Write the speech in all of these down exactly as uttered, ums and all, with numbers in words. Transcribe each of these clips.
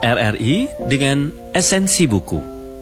R R I dengan esensi buku.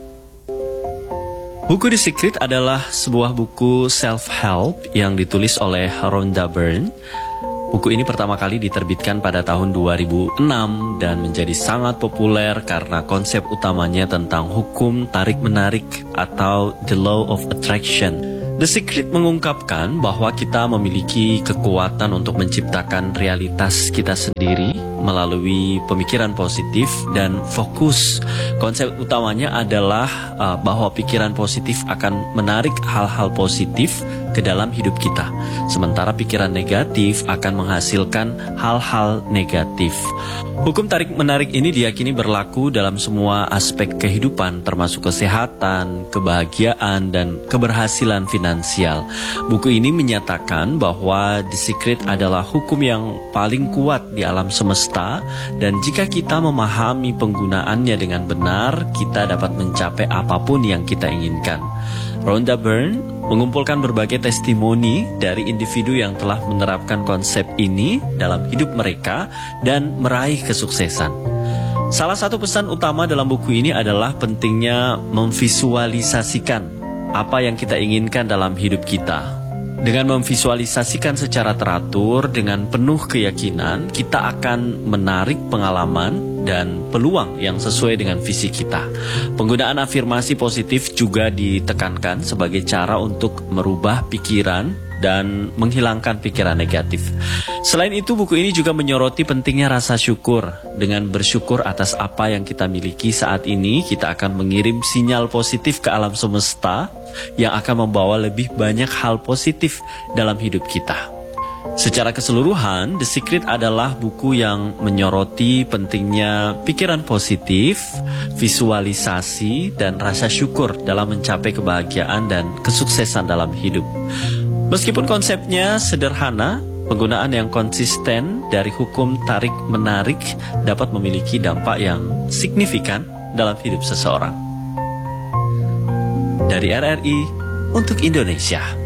Buku The Secret adalah sebuah buku self-help yang ditulis oleh Rhonda Byrne. Buku ini pertama kali diterbitkan pada tahun dua ribu enam dan menjadi sangat populer karena konsep utamanya tentang hukum tarik-menarik atau The Law of Attraction. The Secret mengungkapkan bahwa kita memiliki kekuatan untuk menciptakan realitas kita sendiri melalui pemikiran positif dan fokus. Konsep utamanya adalah uh, bahwa pikiran positif akan menarik hal-hal positif ke dalam hidup kita, sementara pikiran negatif akan menghasilkan hal-hal negatif. Hukum tarik-menarik ini diyakini berlaku dalam semua aspek kehidupan, termasuk kesehatan, kebahagiaan, dan keberhasilan finansial. Buku ini menyatakan bahwa The Secret adalah hukum yang paling kuat di alam semesta, dan jika kita memahami penggunaannya dengan benar, kita dapat mencapai apapun yang kita inginkan. Rhonda Byrne mengumpulkan berbagai testimoni dari individu yang telah menerapkan konsep ini dalam hidup mereka dan meraih kesuksesan. Salah satu pesan utama dalam buku ini adalah pentingnya memvisualisasikan apa yang kita inginkan dalam hidup kita. Dengan memvisualisasikan secara teratur dengan penuh keyakinan, kita akan menarik pengalaman dan peluang yang sesuai dengan visi kita. Penggunaan afirmasi positif juga ditekankan sebagai cara untuk merubah pikiran dan menghilangkan pikiran negatif. Selain itu, buku ini juga menyoroti pentingnya rasa syukur. Dengan bersyukur atas apa yang kita miliki saat ini, kita akan mengirim sinyal positif ke alam semesta yang akan membawa lebih banyak hal positif dalam hidup kita. Secara keseluruhan, The Secret adalah buku yang menyoroti pentingnya pikiran positif, visualisasi, dan rasa syukur dalam mencapai kebahagiaan dan kesuksesan dalam hidup. Meskipun konsepnya sederhana, penggunaan yang konsisten dari hukum tarik-menarik dapat memiliki dampak yang signifikan dalam hidup seseorang. Dari R R I untuk Indonesia.